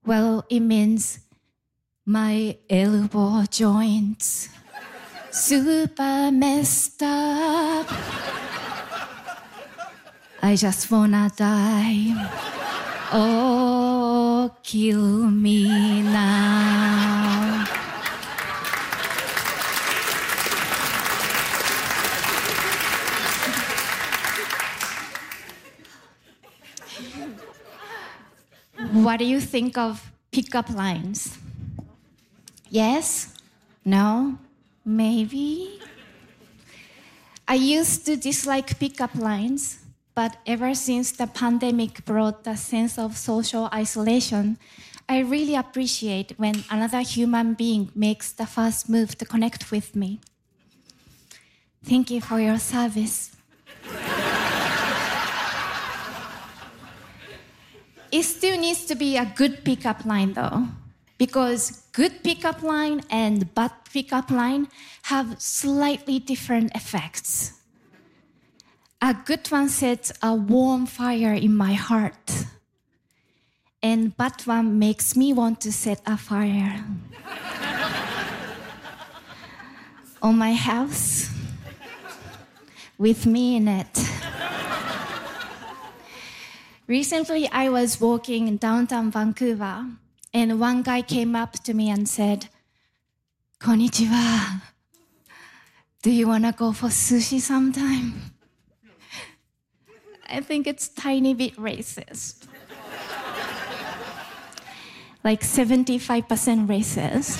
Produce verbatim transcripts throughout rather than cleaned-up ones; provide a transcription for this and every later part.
Well, it means my elbow joints super messed up. I just wanna die. Oh, kill me now. What do you think of pickup lines? Yes? No? Maybe? I used to dislike pickup lines, but ever since the pandemic brought a sense of social isolation, I really appreciate when another human being makes the first move to connect with me. Thank you for your service. It still needs to be a good pickup line though, because good pickup line and bad pickup line have slightly different effects. A good one sets a warm fire in my heart, and bad one makes me want to set a fire on my house with me in it. Recently, I was walking in downtown Vancouver, and one guy came up to me and said, "Konnichiwa. Do you want to go for sushi sometime?" I think it's a tiny bit racist. Like seventy-five percent racist.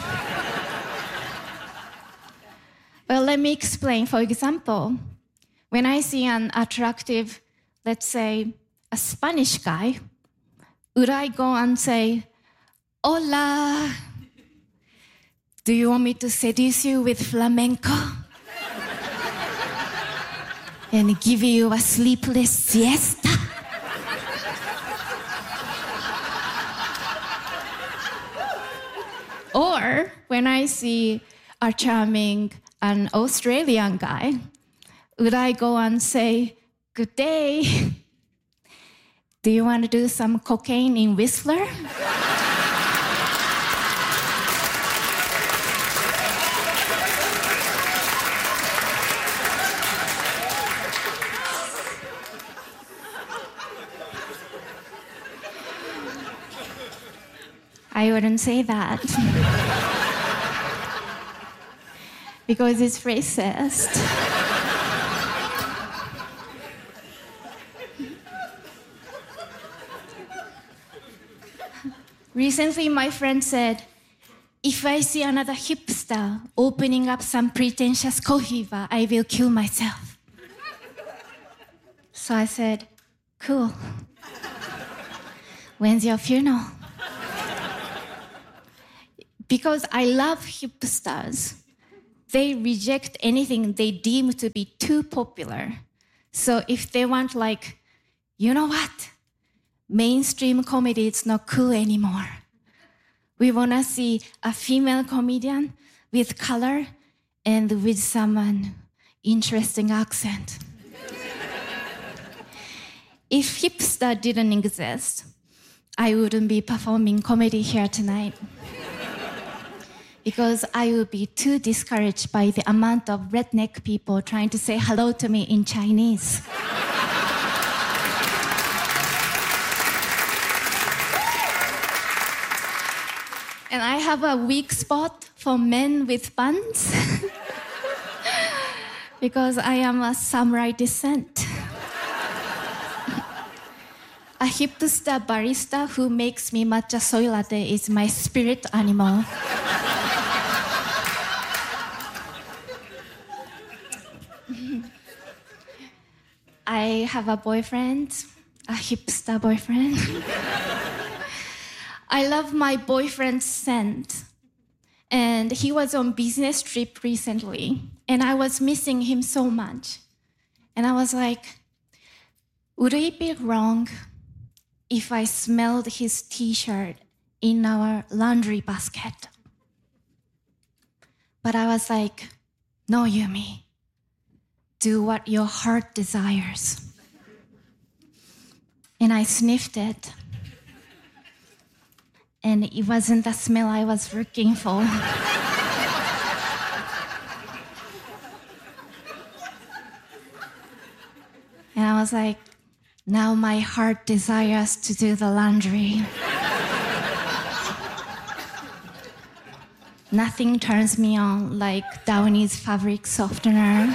Well, let me explain. For example, when I see an attractive, let's say, a Spanish guy, would I go and say, "Hola, do you want me to seduce you with flamenco? And give you a sleepless siesta?" Or when I see a charming an Australian guy, would I go and say, "Good day. Do you want to do some cocaine in Whistler?" I wouldn't say that. Because it's racist. Recently, my friend said, "If I see another hipster opening up some pretentious coffee bar, I will kill myself." So I said, "Cool. When's your funeral?" Because I love hipsters. They reject anything they deem to be too popular. So if they want, like, you know what? Mainstream comedy is not cool anymore. We want to see a female comedian with color and with some um, interesting accent. If hipster didn't exist, I wouldn't be performing comedy here tonight. Because I would be too discouraged by the amount of redneck people trying to say hello to me in Chinese. And I have a weak spot for men with buns because I am a samurai descent. A hipster barista who makes me matcha soy latte is my spirit animal. I have a boyfriend, a hipster boyfriend. I love my boyfriend's scent. And he was on business trip recently, and I was missing him so much. And I was like, would it be wrong if I smelled his t-shirt in our laundry basket? But I was like, no, Yumi. Do what your heart desires. And I sniffed it. And it wasn't the smell I was looking for. And I was like, now my heart desires to do the laundry. Nothing turns me on like Downy's fabric softener.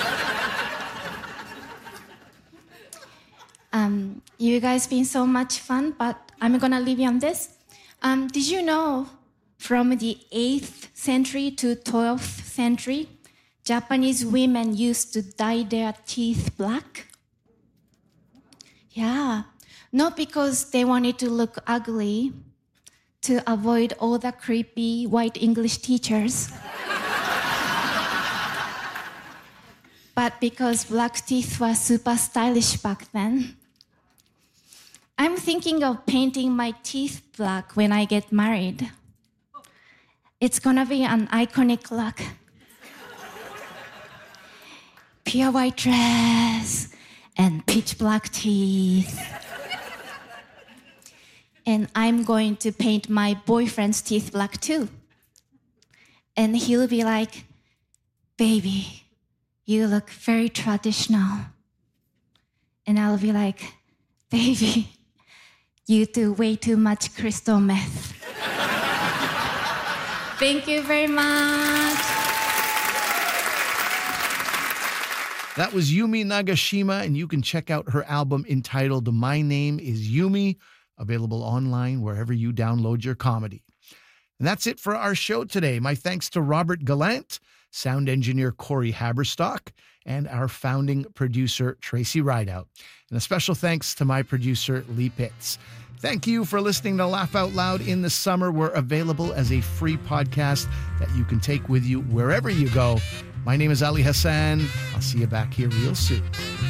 um, you guys been so much fun, but I'm gonna leave you on this. Um, did you know from the eighth century to twelfth century, Japanese women used to dye their teeth black? Yeah, not because they wanted to look ugly, to avoid all the creepy white English teachers, but because black teeth were super stylish back then. I'm thinking of painting my teeth black when I get married. It's gonna be an iconic look. Pure white dress and pitch black teeth. And I'm going to paint my boyfriend's teeth black too. And he'll be like, baby, you look very traditional. And I'll be like, baby, you do way too much crystal meth. Thank you very much. That was Yumi Nagashima, and you can check out her album entitled My Name is Yumi, available online wherever you download your comedy. And that's it for our show today. My thanks to Robert Gallant, sound engineer Corey Haberstock, and our founding producer Tracy Rideout. And a special thanks to my producer Lee Pitts. Thank you for listening to Laugh Out Loud in the Summer. We're available as a free podcast that you can take with you wherever you go. My name is Ali Hassan. I'll see you back here real soon.